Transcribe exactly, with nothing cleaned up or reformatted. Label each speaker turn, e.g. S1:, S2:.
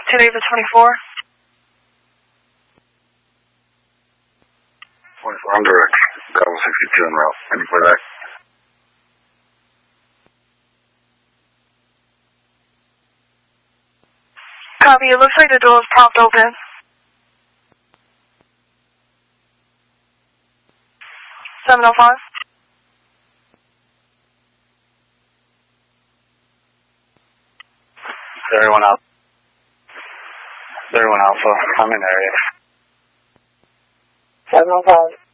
S1: two David twenty-four.
S2: twenty-four, I'm direct. Bravo sixty-two en route. Any playback?
S1: Copy. It looks like the door is propped open. seven oh five.
S2: Everyone out. Everyone Alpha. I'm in area.
S3: seven oh five.